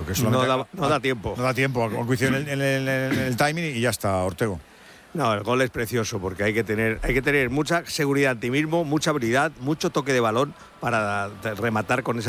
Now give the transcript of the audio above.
porque no da tiempo. No da tiempo, coincide en el timing y ya está, Ortego. No, el gol es precioso porque hay que tener mucha seguridad en ti mismo, mucha habilidad, mucho toque de balón para rematar con esa